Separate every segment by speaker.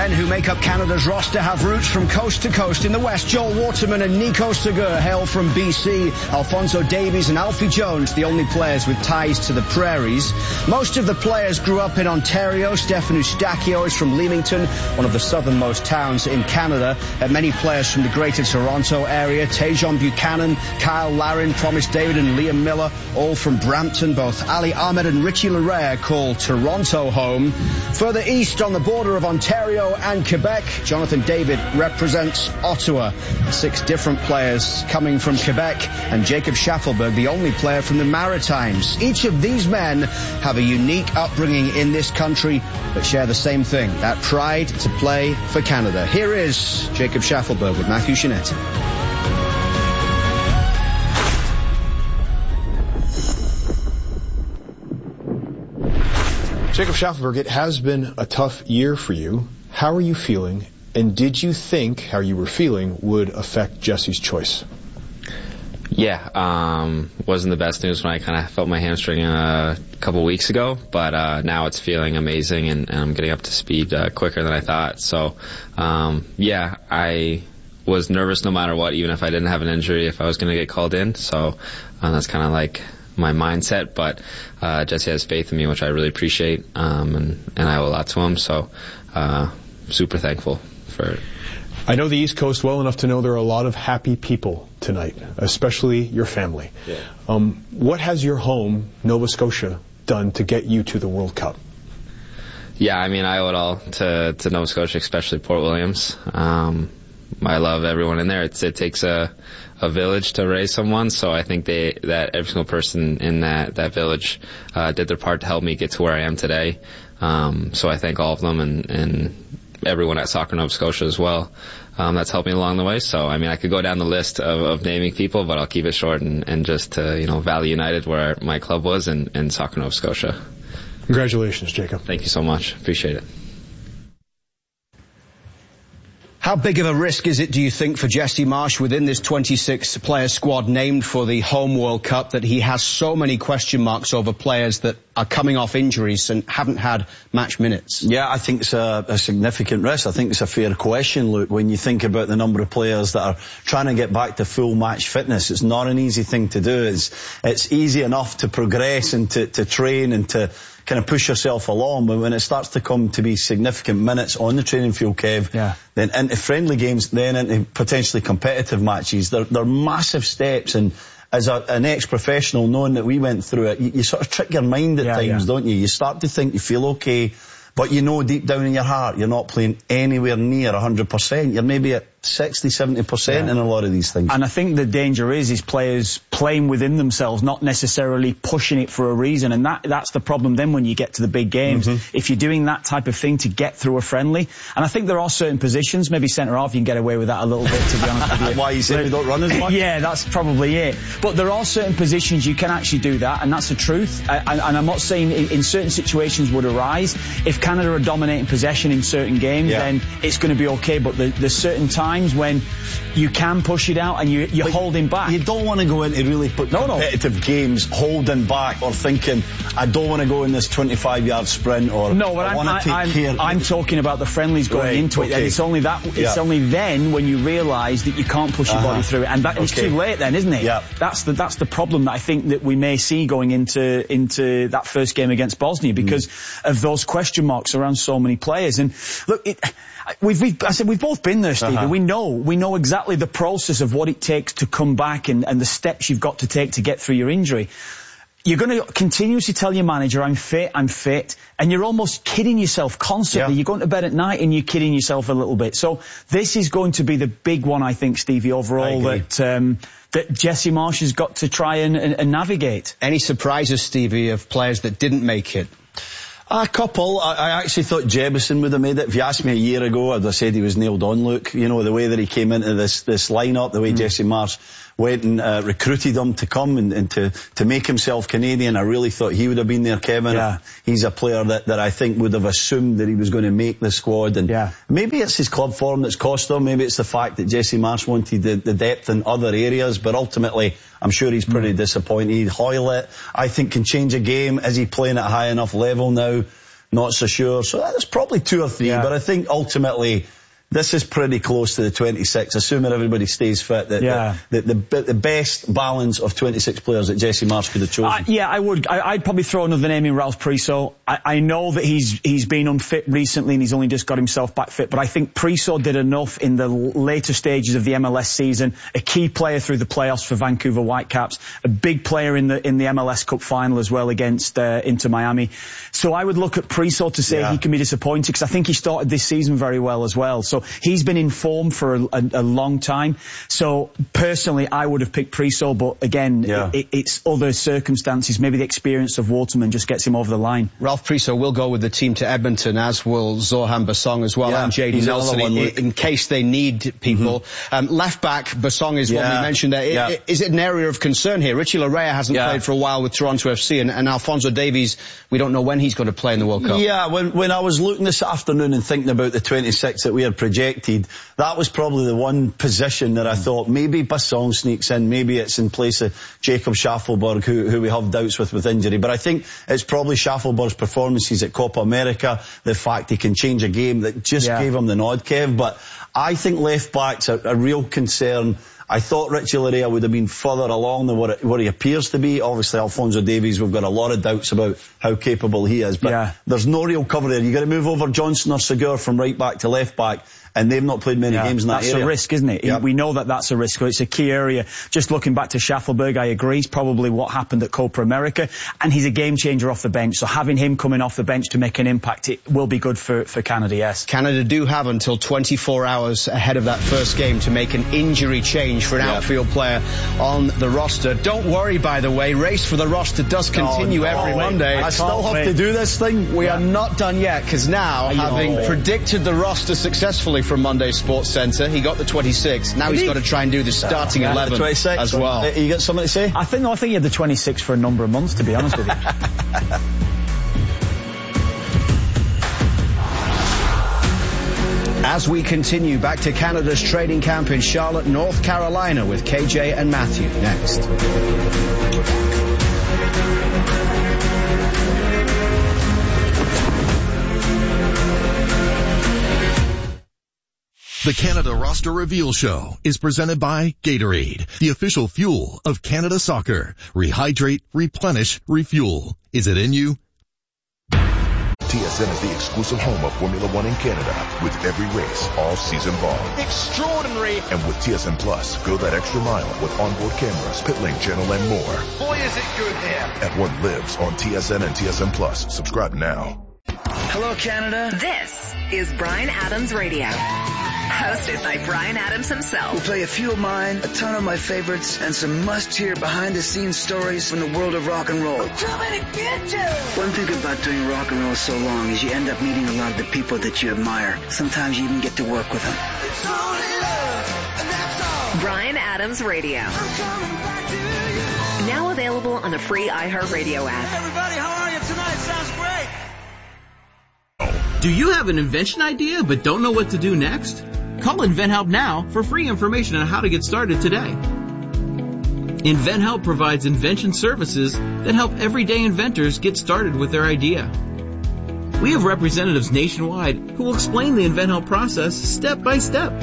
Speaker 1: men who make up Canada's roster have roots from coast to coast. In the West, Joel Waterman and Nico Segur hail from BC. Alphonso Davies and Alfie Jones, the only players with ties to the prairies. Most of the players grew up in Ontario. Stefan Eustachio is from Leamington, one of the southernmost towns in Canada. Many players from the Greater Toronto area. Tajon Buchanan, Kyle Larin, Promise David and Liam Miller, all from Brampton. Both Ali Ahmed and Richie Larrea call Toronto home. Further east on the border of Ontario and Quebec, Jonathan David represents Ottawa. 6 different players coming from Quebec, and Jacob Schaffelberg, the only player from the Maritimes. Each of these men have a unique upbringing in this country, but share the same thing, that pride to play for Canada. Here is Jacob Schaffelberg with Matthew Shinetti.
Speaker 2: Jacob Schaffelberg, it has been a tough year for you. How are you feeling? And did you think how you were feeling would affect Jesse's choice?
Speaker 3: Yeah, wasn't the best news when I kind of felt my hamstring a couple weeks ago, but now it's feeling amazing, and I'm getting up to speed quicker than I thought. So, yeah, I was nervous no matter what, even if I didn't have an injury, if I was going to get called in. So that's kind of like my mindset, but Jesse has faith in me, which I really appreciate, and I owe a lot to him, so super thankful for it.
Speaker 2: I know the East Coast well enough to know there are a lot of happy people tonight, especially your family.
Speaker 3: Yeah.
Speaker 2: What has your home, Nova Scotia, done to get you to the World Cup?
Speaker 3: Yeah, I mean, I owe it all to Nova Scotia, especially Port Williams. I love everyone in there. It takes a village to raise someone, so I think that every single person in that village did their part to help me get to where I am today. So I thank all of them and everyone at Soccer Nova Scotia as well. That's helped me along the way. So, I mean, I could go down the list of naming people, but I'll keep it short and just Valley United, where my club was, and Soccer Nova Scotia.
Speaker 2: Congratulations, Jacob.
Speaker 3: Thank you so much. Appreciate it.
Speaker 1: How big of a risk is it, do you think, for Jesse Marsch within this 26-player squad named for the home World Cup, that he has so many question marks over players that are coming off injuries and haven't had match minutes?
Speaker 4: Yeah, I think it's a significant risk. I think it's a fair question, Luke, when you think about the number of players that are trying to get back to full match fitness. It's not an easy thing to do. It's easy enough to progress and to train and to kind of push yourself along, but when it starts to come to be significant minutes on the training field, Kev, then into friendly games, then into potentially competitive matches, they're massive steps. And as an ex-professional, knowing that we went through it, you sort of trick your mind at times, don't you? You start to think you feel okay, but you know deep down in your heart you're not playing anywhere near 100%. You're maybe at 60, 70% in a lot of these things.
Speaker 5: And I think the danger is players playing within themselves, not necessarily pushing it for a reason, and that's the problem then when you get to the big games. If you're doing that type of thing to get through a friendly, and I think there are certain positions, maybe centre-half, you can get away with that a little bit, to be honest with you.
Speaker 4: Why you say we don't run as much?
Speaker 5: Yeah, that's probably it. But there are certain positions you can actually do that, and that's the truth. And I'm not saying in certain situations would arise. If Canada are dominating possession in certain games, then it's going to be okay, but there's certain times when you can push it out and you're holding back.
Speaker 4: You don't want to go into really competitive games holding back or thinking, I don't want to go in this 25-yard sprint, or I want to take care.
Speaker 5: I'm talking about the friendlies going into it, and it's only only then when you realise that you can't push your body through it, and it's too late then, isn't it? That's the problem that I think that we may see going into that first game against Bosnia, because of those question marks around so many players. And look, we've both been there, Stevie. We know exactly the process of what it takes to come back and the steps you've got to take to get through your injury. You're going to continuously tell your manager, I'm fit, and you're almost kidding yourself constantly. You're going to bed at night and you're kidding yourself a little bit. So this is going to be the big one, I think, Stevie, overall, that Jesse Marsch has got to try and navigate.
Speaker 1: Any surprises, Stevie, of players that didn't make it?
Speaker 4: A couple. I actually thought Jebison would have made it. If you asked me a year ago, I'd have said he was nailed on, Luke. You know, the way that he came into this lineup, the way Jesse Marsch went and recruited him to come and to make himself Canadian. I really thought he would have been there, Kevin. He's a player that I think would have assumed that he was going to make the squad. And maybe it's his club form that's cost him. Maybe it's the fact that Jesse Marsch wanted the depth in other areas. But ultimately, I'm sure he's pretty disappointed. Hoylett, I think, can change a game. Is he playing at a high enough level now not so sure. So there's probably 2 or 3, but I think ultimately this is pretty close to the 26, assuming everybody stays fit. The best balance of 26 players that Jesse Marsch could have chosen.
Speaker 5: I would. I'd probably throw another name in, Ralph Priso. I know that he's been unfit recently and he's only just got himself back fit, but I think Priso did enough in the later stages of the MLS season. A key player through the playoffs for Vancouver Whitecaps, a big player in the MLS Cup final as well against Inter Miami. So I would look at Priso to say he can be disappointed, because I think he started this season very well as well. So he's been in form for a long time. So personally, I would have picked Priso, but again, it's other circumstances. Maybe the experience of Waterman just gets him over the line.
Speaker 1: Ralph Priso will go with the team to Edmonton, as will Zohan Basong as well, and JD Nelson, in case they need people. Left back, Basong is what we mentioned there. Is it an area of concern here? Richie Laryea hasn't played for a while with Toronto FC, and Alphonso Davies, we don't know when he's going to play in the World Cup.
Speaker 4: Yeah, when I was looking this afternoon and thinking about the 26 that we had projected, that was probably the one position that I thought maybe Basong sneaks in, maybe it's in place of Jacob Schaffelberg, who we have doubts with injury. But I think it's probably Schaffelberg's performances at Copa America, the fact he can change a game, that just gave him the nod, Kev. But I think left back's a real concern. I thought Richie Laryea would have been further along than what he appears to be. Obviously, Alphonso Davies, we've got a lot of doubts about how capable he is. But there's no real cover there. You've got to move over Johnson or Segur from right back to left back, and they've not played many games in that area.
Speaker 5: That's a risk, isn't it? Yep. We know that that's a risk. It's a key area. Just looking back to Schaffelberg, I agree. It's probably what happened at Copa America, and he's a game changer off the bench. So having him coming off the bench to make an impact, it will be good for Canada, yes.
Speaker 1: Canada do have until 24 hours ahead of that first game to make an injury change for an outfield player on the roster. Don't worry, by the way, Race for the Roster does continue every Monday.
Speaker 4: I still have to do this thing.
Speaker 1: We are not done yet, because now, having predicted the roster successfully from Monday's Sports Centre, he got the 26. Now he's got to try and do the starting 11 as well.
Speaker 4: You got something to say?
Speaker 5: I think he had the 26 for a number of months, to be honest with you.
Speaker 1: As we continue back to Canada's training camp in Charlotte, North Carolina, with KJ and Matthew next.
Speaker 6: The Canada Roster Reveal Show is presented by Gatorade, the official fuel of Canada Soccer. Rehydrate, replenish, refuel. Is it in you?
Speaker 7: TSN is the exclusive home of Formula One in Canada, with every race all season long.
Speaker 8: Extraordinary!
Speaker 7: And with TSN Plus, go that extra mile with onboard cameras, pit lane channel, and more.
Speaker 8: Boy, is it good here!
Speaker 7: At what lives on TSN and TSN Plus. Subscribe now.
Speaker 8: Hello, Canada.
Speaker 9: This is Bryan Adams Radio. Hosted by Bryan Adams himself.
Speaker 10: We'll play a few of mine, a ton of my favorites, and some must-hear behind-the-scenes stories from the world of rock and roll.
Speaker 11: I'm coming to get you!
Speaker 10: One thing about doing rock and roll so long is you end up meeting a lot of the people that you admire. Sometimes you even get to work with them.
Speaker 11: It's only love, and that's all.
Speaker 9: Bryan Adams Radio.
Speaker 11: I'm coming back to you.
Speaker 9: Now available on the free iHeartRadio app.
Speaker 11: Hey everybody, how are you tonight? Sounds great.
Speaker 12: Do you have an invention idea but don't know what to do next? Call InventHelp now for free information on how to get started today. InventHelp provides invention services that help everyday inventors get started with their idea. We have representatives nationwide who will explain the InventHelp process step by step.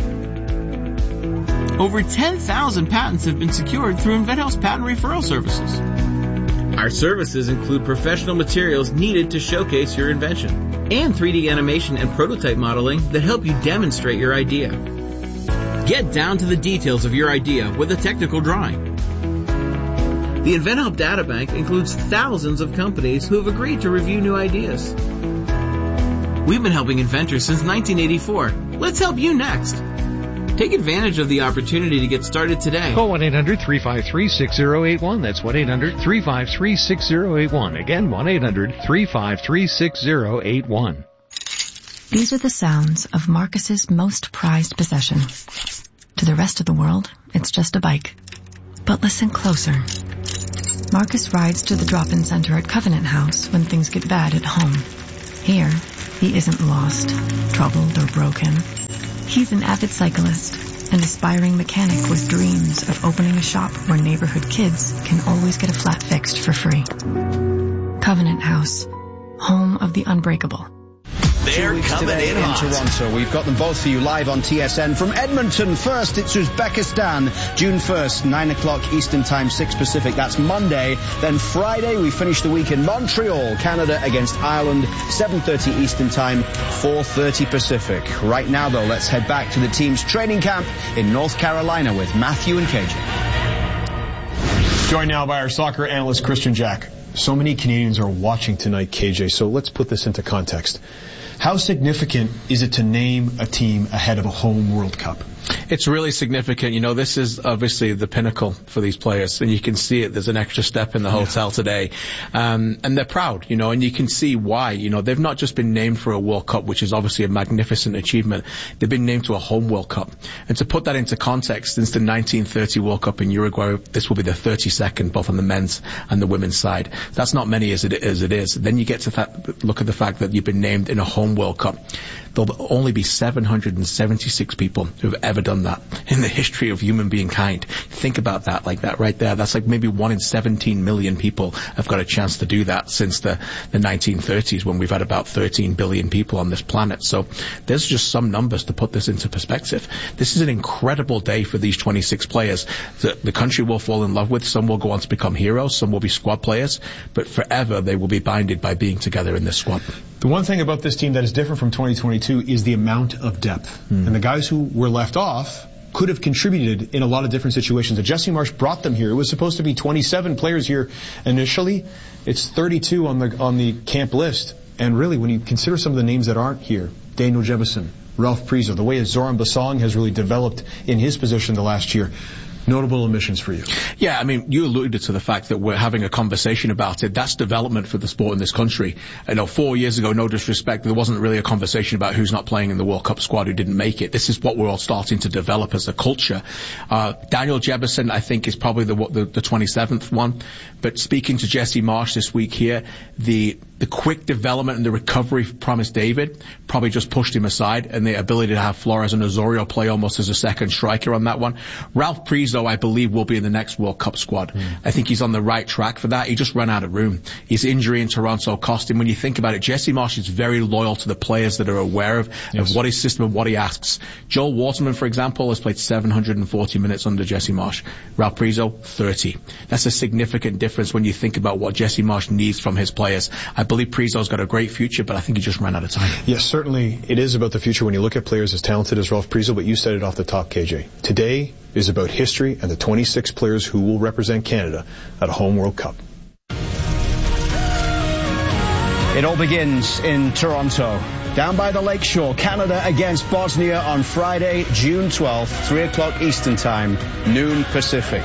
Speaker 12: Over 10,000 patents have been secured through InventHelp's patent referral services. Our services include professional materials needed to showcase your invention, and 3D animation and prototype modeling that help you demonstrate your idea. Get down to the details of your idea with a technical drawing. The InventHelp Databank includes thousands of companies who have agreed to review new ideas. We've been helping inventors since 1984. Let's help you next. Take advantage of the opportunity to get started today.
Speaker 13: Call 1-800-353-6081. That's 1-800-353-6081. Again, 1-800-353-6081.
Speaker 14: These are the sounds of Marcus's most prized possession. To the rest of the world, it's just a bike. But listen closer. Marcus rides to the drop-in center at Covenant House when things get bad at home. Here, he isn't lost, troubled, or broken. He's an avid cyclist, an aspiring mechanic with dreams of opening a shop where neighborhood kids can always get a flat fixed for free. Covenant House. home of the unbreakable.
Speaker 1: They're 2 weeks today in Toronto. We've got them both for you live on TSN. From Edmonton, first it's Uzbekistan, June 1st, 9 o'clock Eastern Time, 6 Pacific. That's Monday. Then Friday, we finish the week in Montreal, Canada against Ireland, 7:30 Eastern Time, 4:30 Pacific. Right now, though, let's head back to the team's training camp in North Carolina with Matthew and KJ.
Speaker 2: Joined now by our soccer analyst, Christian Jack. So many Canadians are watching tonight, KJ, so let's put this into context. How significant is it to name a team ahead of a home World Cup?
Speaker 13: It's really significant. You know, this is obviously the pinnacle for these players, and you can see it. There's an extra step in the hotel today. And they're proud, you know, and you can see why. You know, they've not just been named for a World Cup, which is obviously a magnificent achievement. They've been named to a home World Cup. And to put that into context, since the 1930 World Cup in Uruguay, this will be the 32nd, both on the men's and the women's side. That's not many as it is. Then you get to look at the fact that you've been named in a home World Cup. There'll only be 776 people who've ever done that in the history of human being kind. Think about that like that right there. That's like maybe 1 in 17 million people have got a chance to do that since the 1930s, when we've had about 13 billion people on this planet. So there's just some numbers to put this into perspective. This is an incredible day for these 26 players that the country will fall in love with. Some will go on to become heroes. Some will be squad players. But forever they will be binded by being together in this squad.
Speaker 2: The one thing about this team that is different from 2022 is the amount of depth. And the guys who were left off could have contributed in a lot of different situations. And Jesse Marsch brought them here. It was supposed to be 27 players here initially. It's 32 on the camp list. And really, when you consider some of the names that aren't here, Daniel Jebison, Ralph Priso, the way Zoran Basong has really developed in his position the last year, notable omissions for you.
Speaker 13: Yeah, I mean, you alluded to the fact that we're having a conversation about it. That's development for the sport in this country. I know 4 years ago, no disrespect, there wasn't really a conversation about who's not playing in the World Cup squad, who didn't make it. This is what we're all starting to develop as a culture. Daniel Jebison, I think, is probably the 27th one. But speaking to Jesse Marsch this week here, the quick development and the recovery for Promise David probably just pushed him aside, and the ability to have Flores and Osorio play almost as a second striker on that one. Ralph Priso, I believe, will be in the next World Cup squad. I think he's on the right track for that. He just ran out of room. His injury in Toronto cost him. When you think about it, Jesse Marsch is very loyal to the players that are aware of what his system and what he asks. Joel Waterman, for example, has played 740 minutes under Jesse Marsch. Ralph Priso, 30. That's a significant difference when you think about what Jesse Marsch needs from his players. I believe Priso's got a great future, but I think he just ran out of time.
Speaker 2: Yes, certainly it is about the future when you look at players as talented as Ralph Priso, but you said it off the top, KJ. Today is about history and the 26 players who will represent Canada at a home World Cup.
Speaker 1: It all begins in Toronto. Down by the lakeshore, Canada against Bosnia on Friday, June 12th, 3 o'clock Eastern Time, noon Pacific.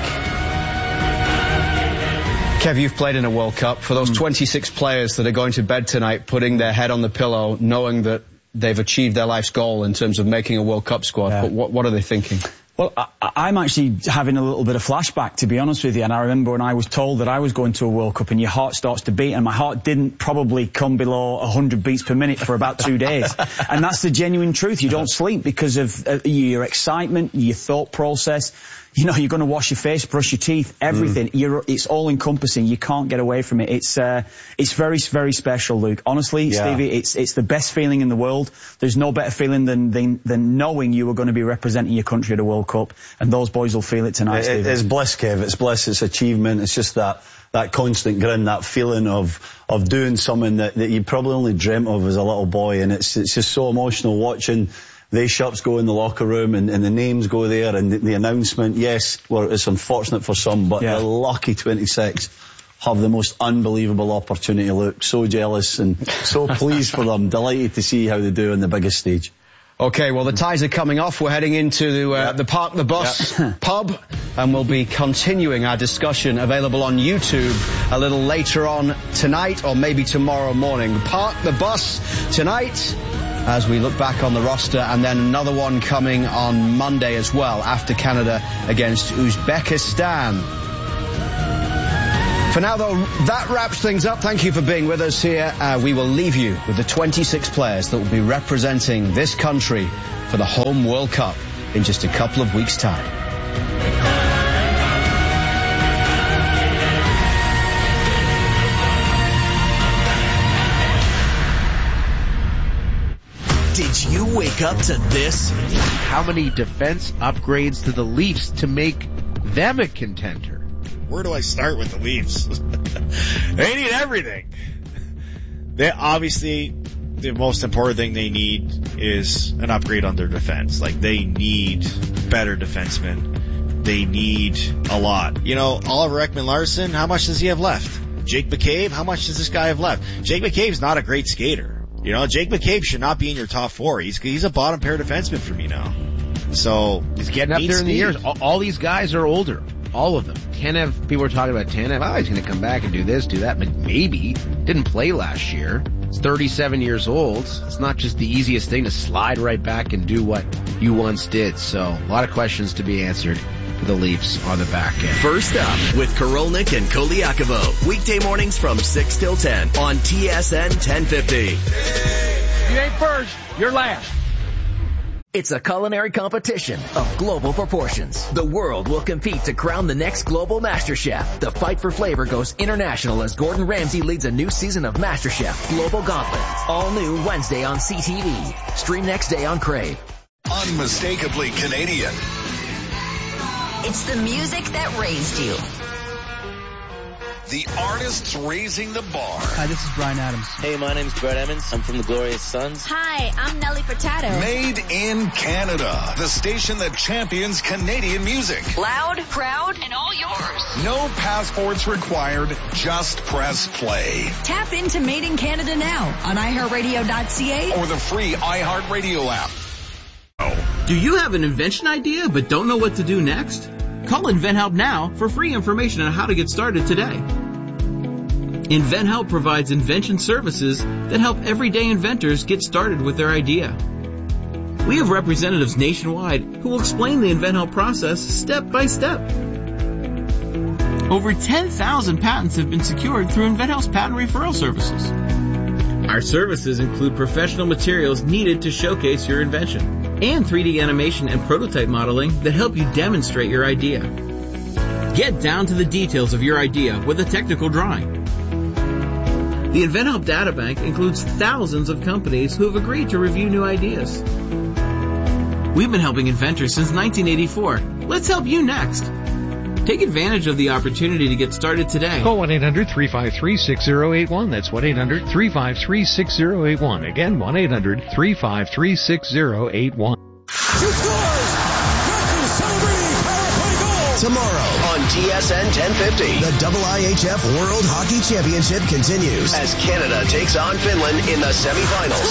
Speaker 1: Kev, you've played in a World Cup. For those 26 players that are going to bed tonight, putting their head on the pillow, knowing that they've achieved their life's goal in terms of making a World Cup squad, but what are they thinking?
Speaker 5: Well, I'm actually having a little bit of flashback, to be honest with you. And I remember when I was told that I was going to a World Cup and your heart starts to beat, and my heart didn't probably come below 100 beats per minute for about 2 days. And that's the genuine truth. You don't sleep because of your excitement, your thought process. You know, you're going to wash your face, brush your teeth, everything. It's all encompassing. You can't get away from it. It's very, very special, Luke. Honestly, Stevie, it's the best feeling in the world. There's no better feeling than knowing you are going to be representing your country at a World Cup, and those boys will feel it tonight, Stevie.
Speaker 4: It's bliss, Kev. It's bliss. It's achievement. It's just that constant grin, that feeling of doing something that you probably only dreamt of as a little boy, and it's just so emotional watching the shirts go in the locker room and the names go there and the announcement. Yes, well, it's unfortunate for some, but the lucky 26 have the most unbelievable opportunity, Luke. So jealous and so pleased for them. Delighted to see how they do on the biggest stage.
Speaker 1: Okay, well, the ties are coming off. We're heading into the Park the Bus pub, and we'll be continuing our discussion, available on YouTube a little later on tonight or maybe tomorrow morning. Park the Bus tonight, as we look back on the roster, and then another one coming on Monday as well, after Canada against Uzbekistan. For now, though, that wraps things up. Thank you for being with us here. We will leave you with the 26 players that will be representing this country for the home World Cup in just a couple of weeks' time.
Speaker 15: Did you wake up to this?
Speaker 16: How many defense upgrades to the Leafs to make them a contender?
Speaker 17: Where do I start with the Leafs? They need everything. They obviously, the most important thing they need is an upgrade on their defense. Like, they need better defensemen. They need a lot. You know, Oliver Ekman-Larsson, how much does he have left? Jake McCabe, how much does this guy have left? Jake McCabe's not a great skater. You know, Jake McCabe should not be in your top four. He's a bottom pair defenseman for me now. So
Speaker 16: he's getting up there in the years. All these guys are older. All of them. Tanev, people were talking about Tanev. Oh, he's going to come back and do this, do that. But maybe. Didn't play last year. He's 37 years old. It's not just the easiest thing to slide right back and do what you once did. So a lot of questions to be answered for the Leafs on the back end.
Speaker 15: First up with Korolnik and Koliakovo. Weekday mornings from 6 till 10 on TSN 1050.
Speaker 16: You ain't first, you're last.
Speaker 18: It's a culinary competition of global proportions. The world will compete to crown the next global MasterChef. The fight for flavor goes international as Gordon Ramsay leads a new season of MasterChef Global Gauntlet. All new Wednesday on CTV. Stream next day on Crave.
Speaker 7: Unmistakably Canadian.
Speaker 9: It's the music that raised you.
Speaker 7: The artists raising the bar.
Speaker 19: Hi, this is Bryan Adams.
Speaker 20: Hey, my name's Brett Emmons. I'm from the Glorious Sons.
Speaker 9: Hi, I'm Nelly Furtado.
Speaker 7: Made in Canada. The station that champions Canadian music.
Speaker 9: Loud, proud, and all yours.
Speaker 7: No passports required. Just press play.
Speaker 9: Tap into Made in Canada now on iHeartRadio.ca
Speaker 7: or the free iHeartRadio app.
Speaker 12: Do you have an invention idea but don't know what to do next? Call InventHelp now for free information on how to get started today. InventHelp provides invention services that help everyday inventors get started with their idea. We have representatives nationwide who will explain the InventHelp process step by step. Over 10,000 patents have been secured through InventHelp's patent referral services. Our services include professional materials needed to showcase your invention and 3D animation and prototype modeling that help you demonstrate your idea. Get down to the details of your idea with a technical drawing. The InventHelp Databank includes thousands of companies who have agreed to review new ideas. We've been helping inventors since 1984. Let's help you next. Take advantage of the opportunity to get started today.
Speaker 21: Call 1-800-353-6081. That's 1-800-353-6081. Again, 1-800-353-6081.
Speaker 15: Tomorrow on TSN 1050,
Speaker 22: the IIHF World Hockey Championship continues
Speaker 15: as Canada takes on Finland in the semifinals.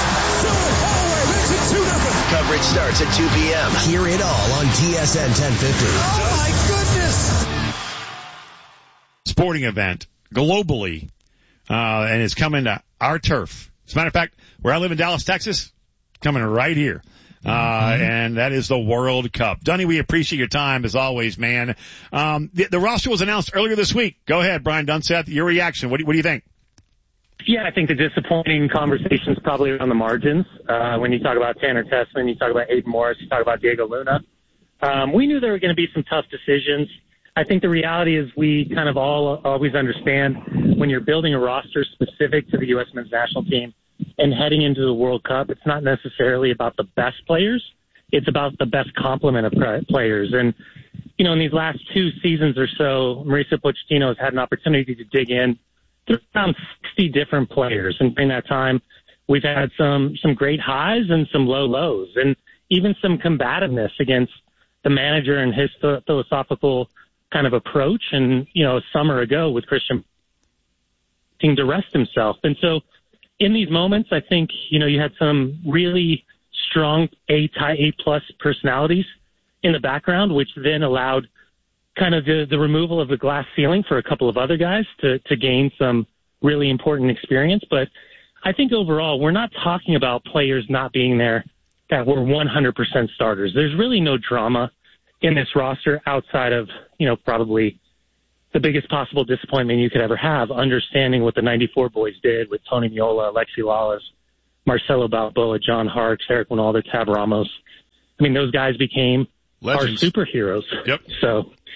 Speaker 15: Coverage starts at 2 p.m.
Speaker 22: Hear it all on TSN 1050.
Speaker 17: Oh my goodness! Sporting event globally, and it's coming to our turf. As a matter of fact, where I live in Dallas, Texas, coming right here. And that is the World Cup. Dunny, we appreciate your time as always, man. The roster was announced earlier this week. Go ahead, Brian Dunseth. Your reaction. What do you think?
Speaker 23: Yeah, I think the disappointing conversation is probably around the margins. When you talk about Tanner Tessman, you talk about Aiden Morris, you talk about Diego Luna. We knew there were going to be some tough decisions. I think the reality is we kind of all always understand when you're building a roster specific to the U.S. men's national team and heading into the World Cup, it's not necessarily about the best players. It's about the best complement of players. And, you know, in these last 2 seasons or so, Mauricio Pochettino has had an opportunity to dig in to around 60 different players. And during that time, we've had some great highs and some low lows, and even some combativeness against the manager and his philosophical kind of approach. And, you know, a summer ago with Christian to rest himself. And so in these moments, I think, you know, you had some really strong A-plus personalities in the background, which then allowed kind of the removal of the glass ceiling for a couple of other guys to gain some really important experience. But I think overall, we're not talking about players not being there that were 100% starters. There's really no drama in this roster outside of, you know, probably the biggest possible disappointment you could ever have, understanding what the 94 boys did with Tony Miola, Alexi Lawless, Marcelo Balboa, John Harkes, Eric Winalder, Tab Ramos. I mean, those guys became legends, our superheroes.
Speaker 17: Yep.
Speaker 23: So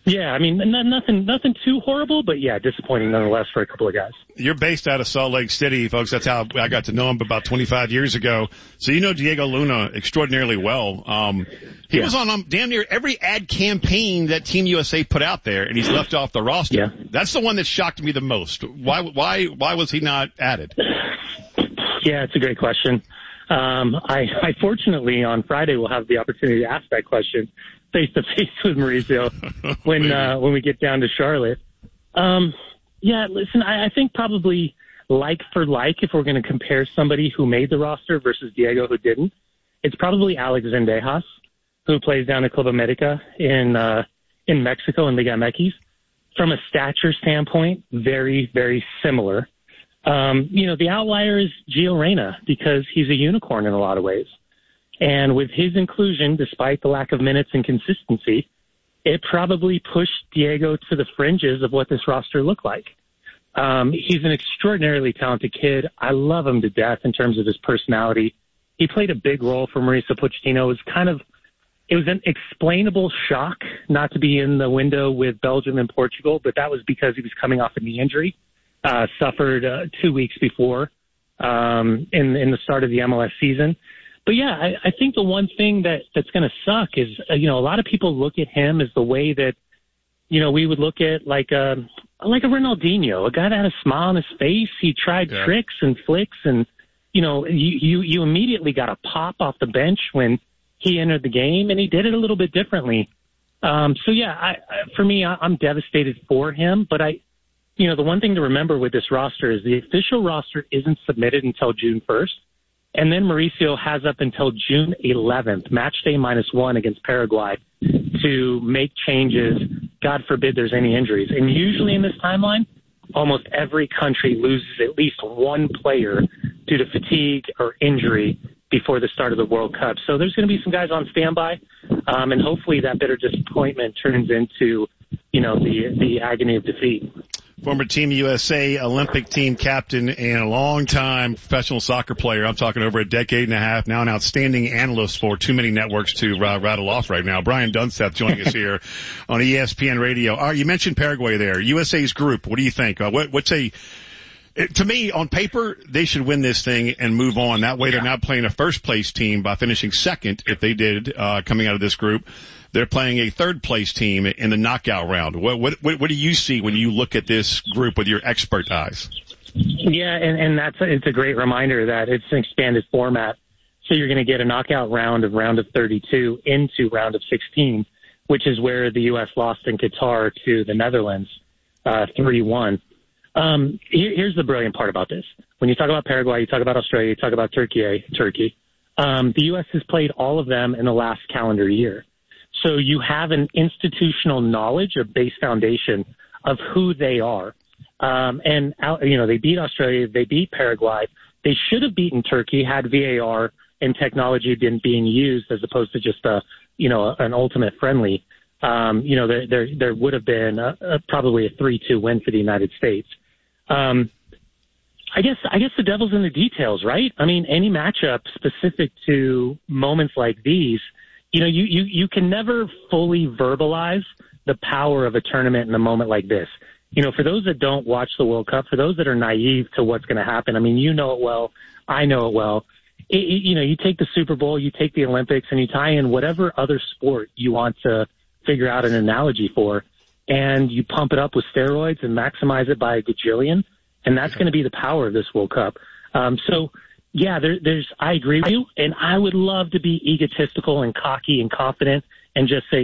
Speaker 23: Yeah, I mean, nothing too horrible, but yeah, disappointing nonetheless for a couple of guys.
Speaker 3: You're based out of Salt Lake City, folks. That's how I got to know him about 25 years ago. So you know Diego Luna extraordinarily well. He was on damn near every ad campaign that Team USA put out there, and he's left off the roster.
Speaker 23: Yeah.
Speaker 3: That's the one that shocked me the most. Why was he not added?
Speaker 23: Yeah, it's a great question. I fortunately on Friday will have the opportunity to ask that question face to face with Mauricio when we get down to Charlotte. Yeah, listen, I think probably like for like, if we're going to compare somebody who made the roster versus Diego who didn't, it's probably Alex Zendejas, who plays down at Club America in Mexico in Liga MX. From a stature standpoint, very, very similar. The outlier is Gio Reyna because he's a unicorn in a lot of ways. And with his inclusion, despite the lack of minutes and consistency, it probably pushed Diego to the fringes of what this roster looked like. He's an extraordinarily talented kid. I love him to death in terms of his personality. He played a big role for Mauricio Pochettino. It was an explainable shock not to be in the window with Belgium and Portugal, but that was because he was coming off a knee injury, suffered 2 weeks before in the start of the MLS season. But yeah, I think the one thing that's going to suck is, a lot of people look at him as the way that, we would look at like a Ronaldinho, a guy that had a smile on his face. He tried tricks and flicks and, you immediately got a pop off the bench when he entered the game, and he did it a little bit differently. So yeah, for me, I'm devastated for him, but the one thing to remember with this roster is the official roster isn't submitted until June 1st. And then Mauricio has up until June 11th, match day -1 against Paraguay, to make changes. God forbid there's any injuries. And usually in this timeline, almost every country loses at least one player due to fatigue or injury before the start of the World Cup. So there's going to be some guys on standby, and hopefully that bitter disappointment turns into, the agony of defeat.
Speaker 3: Former Team USA Olympic team captain and a long-time professional soccer player. I'm talking over a decade and a half now, an outstanding analyst for too many networks to rattle off right now. Brian Dunseth joining us here on ESPN Radio. You mentioned Paraguay there. USA's group. What do you think? To me, on paper, they should win this thing and move on. That way they're not playing a first-place team by finishing second, if they did, coming out of this group. They're playing a third-place team in the knockout round. What do you see when you look at this group with your expert eyes?
Speaker 23: Yeah, and it's a great reminder that it's an expanded format. So you're going to get a knockout round of 32 into round of 16, which is where the U.S. lost in Qatar to the Netherlands 3-1. Here's the brilliant part about this. When you talk about Paraguay, you talk about Australia, you talk about Turkey. The U.S. has played all of them in the last calendar year. So you have an institutional knowledge, a base foundation of who they are. They beat Australia, they beat Paraguay. They should have beaten Turkey had VAR and technology been being used as opposed to just an ultimate friendly. There would have been probably a 3-2 win for the United States. I guess the devil's in the details, right? I mean, any matchup specific to moments like these, you can never fully verbalize the power of a tournament in a moment like this. For those that don't watch the World Cup, for those that are naive to what's going to happen, I mean, you know it well, I know it well. You take the Super Bowl, you take the Olympics, and you tie in whatever other sport you want to figure out an analogy for, and you pump it up with steroids and maximize it by a gajillion, and that's going to be the power of this World Cup. Yeah, I agree with you, and I would love to be egotistical and cocky and confident and just say,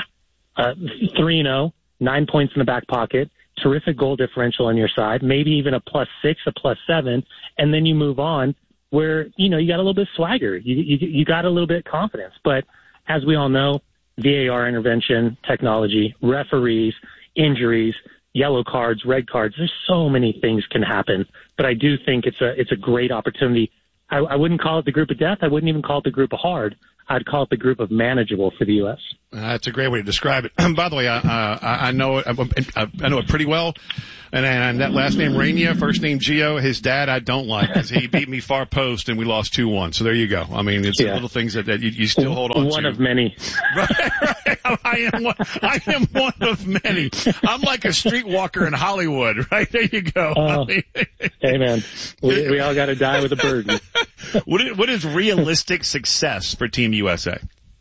Speaker 23: 3-0, 9 points in the back pocket, terrific goal differential on your side, maybe even a +6, a +7, and then you move on where, you got a little bit of swagger. You got a little bit of confidence. But as we all know, VAR intervention, technology, referees, injuries, yellow cards, red cards. There's so many things can happen, but I do think it's a great opportunity. I wouldn't call it the group of death. I wouldn't even call it the group of hard. I'd call it the group of manageable for the U.S.
Speaker 3: That's a great way to describe it. By the way, I know it pretty well. And that last name Rainier, first name Gio, his dad I don't like because he beat me far post and we lost 2-1. So there you go. I mean, it's the little things that you still hold on to.
Speaker 23: One of many.
Speaker 3: Right. I am one of many. I'm like a streetwalker in Hollywood. Right there you go.
Speaker 23: Hey man, we all got to die with a burden.
Speaker 3: What is realistic success for Team USA?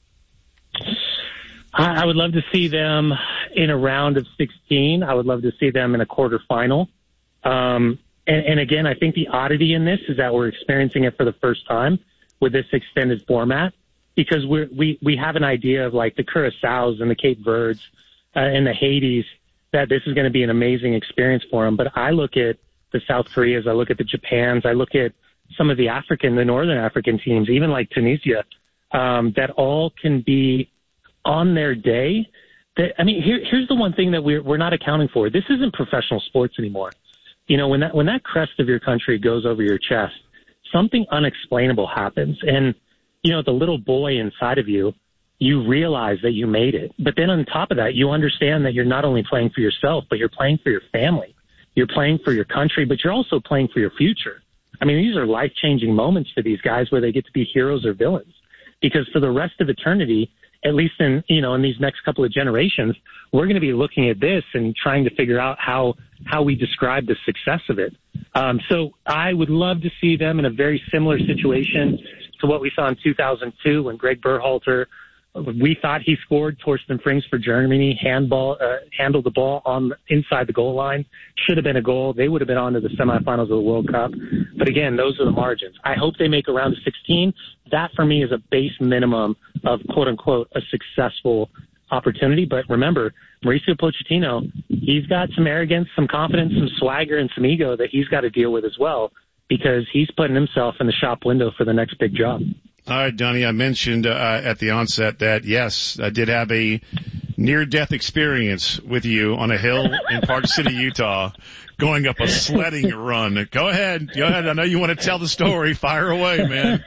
Speaker 23: I would love to see them in a round of 16. I would love to see them in a quarterfinal. And again, I think the oddity in this is that we're experiencing it for the first time with this extended format because we have an idea of like the Curaçaos and the Cape Verdes and the Haitis that this is going to be an amazing experience for them. But I look at the South Koreas, I look at the Japans, I look at some of the Northern African teams, even like Tunisia, that all can be on their day. Here's the one thing that we're not accounting for. This isn't professional sports anymore. You know, when that crest of your country goes over your chest, something unexplainable happens. And, you know, the little boy inside of you, you realize that you made it. But then on top of that, you understand that you're not only playing for yourself, but you're playing for your family. You're playing for your country, but you're also playing for your future. I mean, these are life-changing moments for these guys where they get to be heroes or villains. Because for the rest of eternity, at least in these next couple of generations, we're going to be looking at this and trying to figure out how we describe the success of it. So I would love to see them in a very similar situation to what we saw in 2002 when Greg Berhalter, we thought he scored. Torsten Frings for Germany handled the ball inside the goal line. Should have been a goal. They would have been on to the semifinals of the World Cup. But again, those are the margins. I hope they make a round of 16. That for me is a base minimum of quote unquote a successful opportunity. But remember, Mauricio Pochettino, he's got some arrogance, some confidence, some swagger, and some ego that he's got to deal with as well because he's putting himself in the shop window for the next big job.
Speaker 3: All right, Donnie, I mentioned at the onset that, yes, I did have a near-death experience with you on a hill in Park City, Utah, going up a sledding run. Go ahead. I know you want to tell the story. Fire away, man.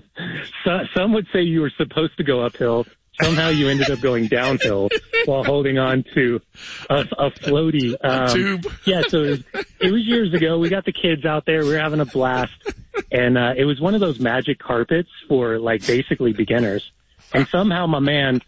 Speaker 23: Some would say you were supposed to go uphill. Somehow you ended up going downhill while holding on to a floaty.
Speaker 3: Tube.
Speaker 23: Yeah, so it was years ago. We got the kids out there. We were having a blast. And it was one of those magic carpets for, like, basically beginners. And somehow my man,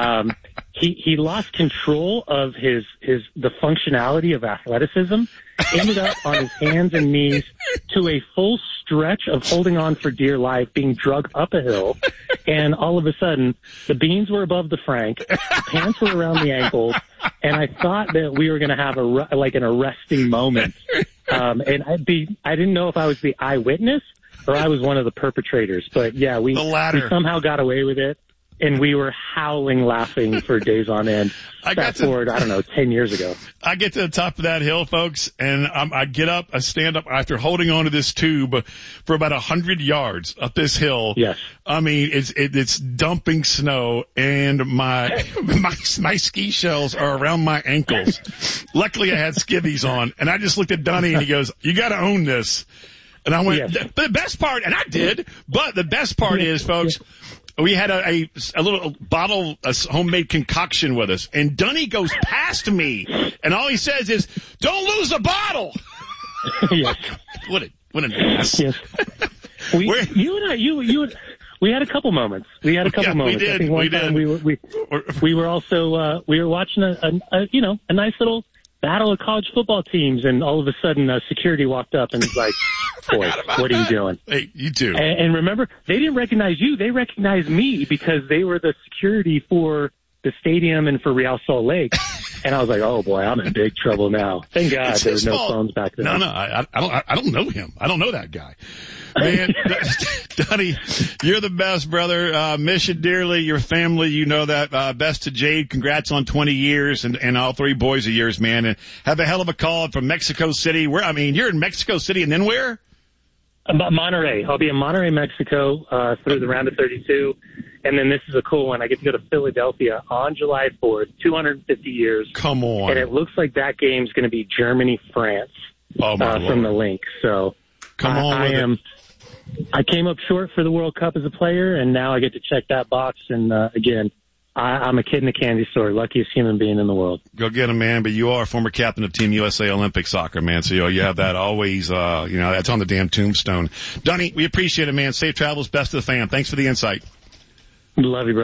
Speaker 23: he lost control of the functionality of athleticism, ended up on his hands and knees to a full stretch of holding on for dear life, being drugged up a hill. And all of a sudden, the beans were above the frank, pants were around the ankles, and I thought that we were going to have an arresting moment. And I didn't know if I was the eyewitness or I was one of the perpetrators. But yeah, we somehow got away with it. And we were howling laughing for days on end. Fast forward, 10 years ago.
Speaker 3: I get to the top of that hill, folks, and I get up, I stand up after holding on to this tube for about 100 yards up this hill.
Speaker 23: Yes.
Speaker 3: I mean, it's dumping snow, and my ski shells are around my ankles. Luckily, I had skivvies on, and I just looked at Donnie, and he goes, "You got to own this." And I went, yes. The best part, and I did, but the best part is, folks, we had a little bottle, a homemade concoction with us, and Dunny goes past me, and all he says is, "Don't lose the bottle."
Speaker 23: Yes.
Speaker 3: What an ass.
Speaker 23: Yes. We had a couple moments. We had a couple moments.
Speaker 3: We did.
Speaker 23: I think one time we were also we were watching a nice little battle of college football teams, and all of a sudden security walked up and was like, "Boy, what are you doing?"
Speaker 3: Hey, you too.
Speaker 23: And remember, they didn't recognize you. They recognized me because they were the security for the stadium and for Real Salt Lake. And I was like, "Oh boy, I'm in big trouble now." Thank God there were no phones back then.
Speaker 3: No, I don't know him. I don't know that guy. Man, Donnie, you're the best, brother. Miss you dearly. Your family, you know that. Best to Jade. Congrats on 20 years and all three boys of yours, man. And have a hell of a call from Mexico City. You're in Mexico City, and then where?
Speaker 23: Monterrey. I'll be in Monterrey, Mexico, through the round of 32. And then this is a cool one. I get to go to Philadelphia on July 4th, 250 years.
Speaker 3: Come on.
Speaker 23: And it looks like that game's going to be Germany-France from the link. So
Speaker 3: come on.
Speaker 23: I came up short for the World Cup as a player, and now I get to check that box. And again, I'm a kid in a candy store, luckiest human being in the world.
Speaker 3: Go get him, man. But you are a former captain of Team USA Olympic soccer, man. So you have that always, that's on the damn tombstone. Dunny, we appreciate it, man. Safe travels, best of the fam. Thanks for the insight.
Speaker 23: Love you, bro.